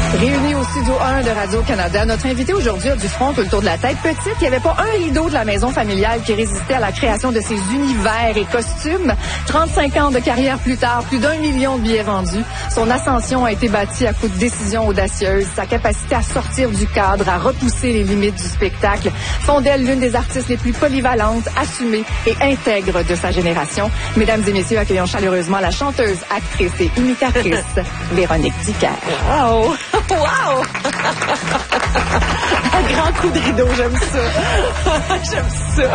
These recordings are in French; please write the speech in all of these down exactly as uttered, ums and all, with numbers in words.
Réunis au studio un de Radio-Canada, notre invité aujourd'hui a du front tout le tour de la tête. Petite, il n'y avait pas un rideau de la maison familiale qui résistait à la création de ses univers et costumes. trente-cinq ans de carrière plus tard, plus d'un million de billets vendus. Son ascension a été bâtie à coups de décisions audacieuses. Sa capacité à sortir du cadre, à repousser les limites du spectacle, font d'elle l'une des artistes les plus polyvalentes, assumées et intègres de sa génération. Mesdames et messieurs, accueillons chaleureusement la chanteuse, actrice et imitatrice Véronique Dicker. Wow! Wow! Un grand coup de rideau, j'aime ça. J'aime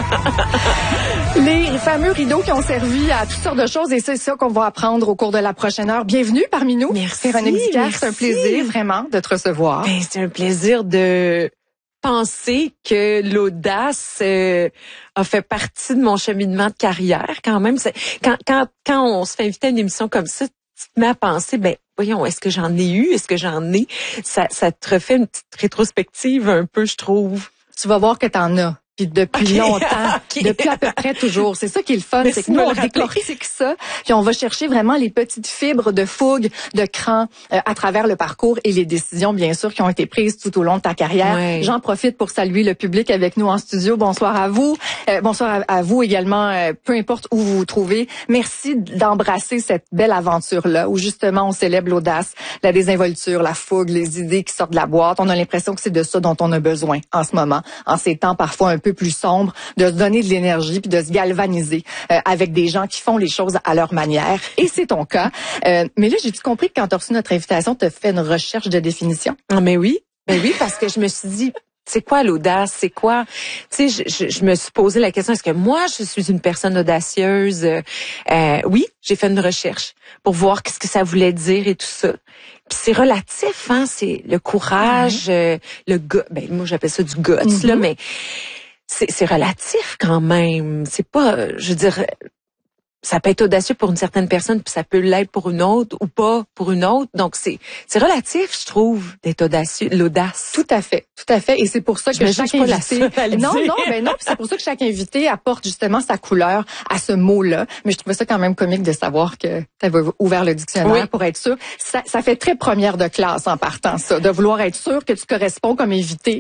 ça. Les fameux rideaux qui ont servi à toutes sortes de choses et c'est ça qu'on va apprendre au cours de la prochaine heure. Bienvenue parmi nous. Merci. Véronique Dicker, merci. c'est un plaisir vraiment de te recevoir. Ben, c'est un plaisir de penser que l'audace euh, a fait partie de mon cheminement de carrière quand même. C'est, quand, quand, quand on se fait inviter à une émission comme ça, tu te mets à penser, ben, voyons, est-ce que j'en ai eu? Est-ce que j'en ai? Ça, ça te refait une petite rétrospective un peu, je trouve. Tu vas voir que t'en as. Puis depuis okay. longtemps, okay. depuis à peu près toujours. C'est ça qui est le fun, Merci c'est que nous, on décortique ça, puis on va chercher vraiment les petites fibres de fougue, de cran euh, à travers le parcours et les décisions, bien sûr, qui ont été prises tout au long de ta carrière. Ouais. J'en profite pour saluer le public avec nous en studio. Bonsoir à vous. Euh, bonsoir à, à vous également, euh, peu importe où vous vous trouvez. Merci d'embrasser cette belle aventure-là, où justement on célèbre l'audace, la désinvolture, la fougue, les idées qui sortent de la boîte. On a l'impression que c'est de ça dont on a besoin en ce moment, en ces temps parfois un peu plus sombre, de se donner de l'énergie puis de se galvaniser euh, avec des gens qui font les choses à leur manière. Et c'est ton cas. Euh, mais là, j'ai-tu compris que quand tu as reçu notre invitation, tu as fait une recherche de définition? Ah, mais oui. Ben oui, parce que je me suis dit, c'est quoi l'audace? C'est quoi? Tu sais, je, je, je me suis posé la question, est-ce que moi, je suis une personne audacieuse? Euh, oui, j'ai fait une recherche pour voir qu'est-ce que ça voulait dire et tout ça. Puis c'est relatif, hein? C'est le courage, mm-hmm. euh, le go- ben moi j'appelle ça du guts, mm-hmm. là, mais c'est, c'est relatif quand même. C'est pas, je veux dire, ça peut être audacieux pour une certaine personne, puis ça peut l'être pour une autre ou pas pour une autre. Donc c'est c'est relatif, je trouve, d'être audacieux, l'audace. Tout à fait, tout à fait. Et c'est pour ça que je chaque invité, non, non, ben non, puis c'est pour ça que chaque invité apporte justement sa couleur à ce mot-là. Mais je trouvais ça quand même comique de savoir que tu avais ouvert le dictionnaire oui. pour être sûr. Ça, ça fait très première de classe en partant ça, de vouloir être sûr que tu corresponds comme invité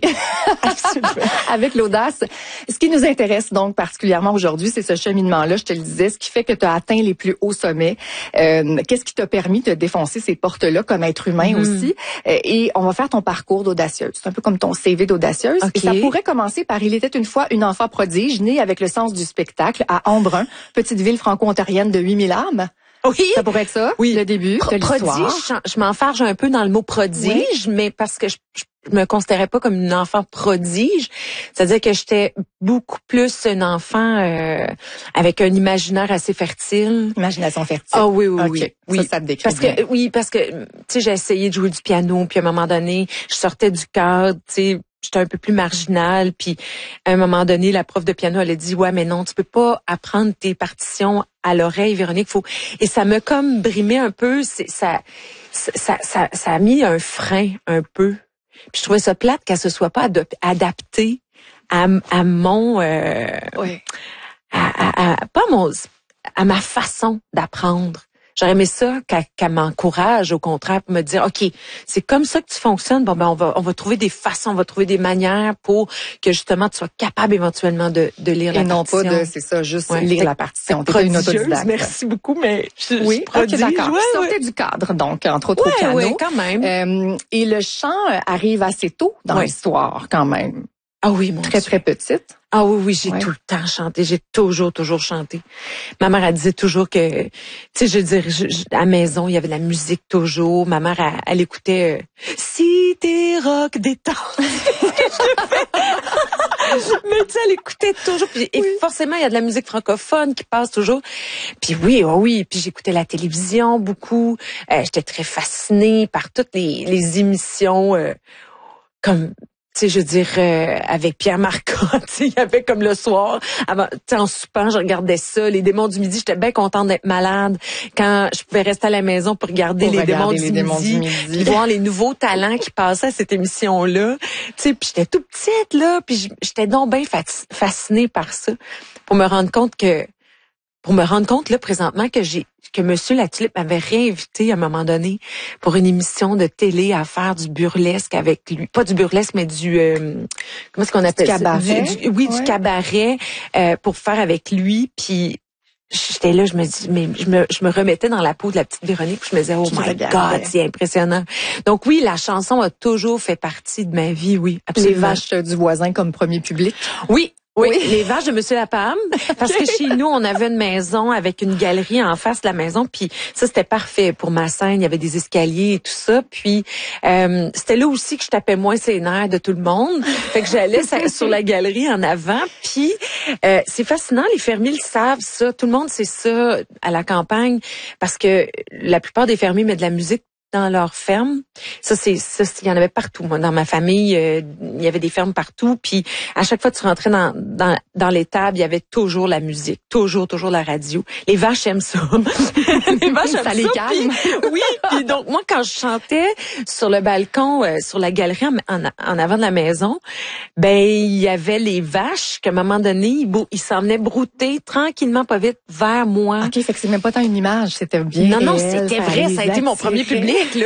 avec l'audace. Ce qui nous intéresse donc particulièrement aujourd'hui, c'est ce cheminement-là. Je te le disais, ce qui fait que tu as atteint les plus hauts sommets. Euh, qu'est-ce qui t'a permis de défoncer ces portes-là comme être humain mmh. aussi? Euh, et on va faire ton parcours d'audacieuse. C'est un peu comme ton C V d'audacieuse. Okay. Et ça pourrait commencer par « Il était une fois une enfant prodige, née avec le sens du spectacle à Embrun, petite ville franco-ontarienne de huit mille âmes ». Oui. Ça pourrait être ça, oui. le début Pro- de l'histoire. Prodige, je, je m'enfarge un peu dans le mot prodige, oui. mais parce que je, je je me considérais pas comme une enfant prodige, c'est-à-dire que j'étais beaucoup plus un enfant euh, avec un imaginaire assez fertile. Imagination fertile. Ah oui oui okay. oui. oui. Ça, ça te décrit parce bien. que oui parce que tu sais j'ai essayé de jouer du piano puis à un moment donné je sortais du cadre, tu sais j'étais un peu plus marginale puis à un moment donné la prof de piano elle a dit ouais mais non tu peux pas apprendre tes partitions à l'oreille Véronique faut et ça m'a comme brimé un peu c'est ça ça ça ça, ça a mis un frein un peu. Puis je trouvais ça plate qu'elle se soit pas adop- adaptée à, à mon euh, oui. à, à, à pas mon à ma façon d'apprendre. J'aurais aimé ça qu'elle, qu'elle m'encourage au contraire pour me dire OK, c'est comme ça que tu fonctionnes. Bon ben on va on va trouver des façons, on va trouver des manières pour que justement tu sois capable éventuellement de de lire et la partition. Et non pas de c'est ça juste ouais. lire la partition. T'es une autodidacte. Merci beaucoup mais je, oui, je prodige. Okay, d'accord. Ouais, tu sortais ouais. du cadre donc entre autres ouais, au piano. Ouais, quand même. Euh, et le chant arrive assez tôt dans ouais. l'histoire quand même. Ah oui, mon très Dieu. très petite. Ah oui, oui, j'ai ouais. tout le temps chanté. J'ai toujours, toujours chanté. Ma mère, elle disait toujours que, tu sais, je veux dire, je, je, à la maison, il y avait de la musique toujours. Ma mère, elle, elle écoutait euh, Si t'es rock détente. Mais tu sais, elle écoutait toujours. Puis, et oui. forcément, il y a de la musique francophone qui passe toujours. Puis oui, oh oui. Puis j'écoutais la télévision beaucoup. Euh, j'étais très fascinée par toutes les, les émissions euh, comme... Tu sais, je veux dire, euh, avec Pierre Marcotte, il y avait comme le soir, avant, tu sais, en soupant, je regardais ça, les démons du midi, j'étais bien contente d'être malade quand je pouvais rester à la maison pour regarder, pour les, regarder démons, les du démons du midi, puis voir les nouveaux talents qui passaient à cette émission-là. Tu sais, puis j'étais toute petite, là, puis j'étais donc bien fascinée par ça, pour me rendre compte que, pour me rendre compte, là, présentement, que j'ai que Monsieur Latulippe m'avait réinvité à un moment donné pour une émission de télé à faire du burlesque avec lui. Pas du burlesque, mais du... Euh, comment est-ce qu'on appelle ça? Cabaret. Du, du, oui, ouais. du cabaret euh, pour faire avec lui. Puis j'étais là, je me dis, mais je me, je me remettais dans la peau de la petite Véronique. Puis je me disais, oh my God, c'est impressionnant. Donc oui, la chanson a toujours fait partie de ma vie, oui, absolument. Les vaches du voisin comme premier public. Oui. Oui, oui, les vaches de Monsieur Lapalme, parce que chez nous, on avait une maison avec une galerie en face de la maison, puis ça, c'était parfait pour ma scène. Il y avait des escaliers et tout ça, puis euh, c'était là aussi que je tapais moins ses nerfs de tout le monde. Fait que j'allais sur la galerie en avant, puis euh, c'est fascinant, les fermiers le savent, ça. Tout le monde sait ça à la campagne, parce que la plupart des fermiers mettent de la musique dans leur ferme. Ça, c'est ça, il y en avait partout. Moi, dans ma famille, euh, il y avait des fermes partout. Puis à chaque fois que tu rentrais dans dans dans l'étable, il y avait toujours la musique, toujours toujours la radio. Les vaches aiment ça. Les vaches aiment ça. Les calme. Puis, oui. Puis donc moi, quand je chantais sur le balcon, euh, sur la galerie en, en, en avant de la maison, ben il y avait les vaches qu'à un moment donné, ils, ils s'en venaient brouter tranquillement, pas vite, vers moi. Ok, fait que c'est même pas tant une image, c'était bien. Non, réel, non, c'était vrai. Ça a été mon premier public. Là.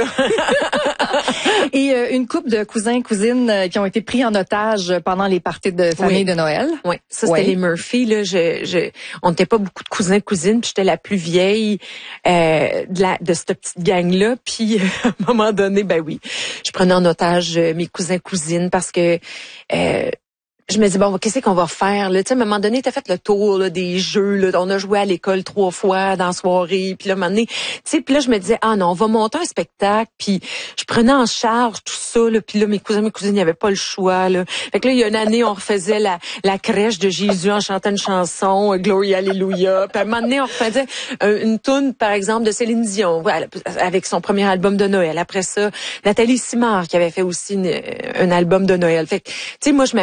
Et euh, une couple de cousins cousines euh, qui ont été pris en otage pendant les parties de famille oui. de Noël. Oui, ça c'était oui. les Murphy là. Je, je, on n'était pas beaucoup de cousins cousines, puis j'étais la plus vieille euh, de la de cette petite gang là. Puis à un moment donné, ben oui, je prenais en otage euh, mes cousins cousines parce que euh, je me dis, bon, qu'est-ce qu'on va faire? Là? Tu sais, à un moment donné, tu as fait le tour là, des jeux. Là. On a joué à l'école trois fois dans la soirée. Puis là, à un moment donné, tu sais, puis là, je me disais, ah non, on va monter un spectacle. Puis je prenais en charge tout ça. Là, puis là, mes cousins, mes cousines, il n'y avait pas le choix. Là. Fait que là, il y a une année, on refaisait la, la crèche de Jésus en chantant une chanson, euh, Glory Hallelujah. Puis à un moment donné, on refaisait euh, une toune, par exemple, de Céline Dion, voilà, avec son premier album de Noël. Après ça, Nathalie Simard, qui avait fait aussi une, un album de Noël. Fait que, tu sais, moi, je